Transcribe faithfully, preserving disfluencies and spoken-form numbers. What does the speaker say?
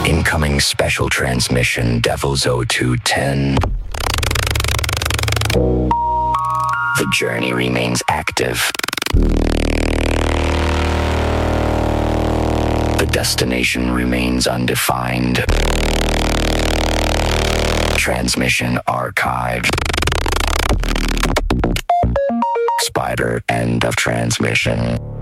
Incoming special transmission Devils zero two ten. The journey remains active. The destination remains undefined. Transmission archived. Spider, end of transmission.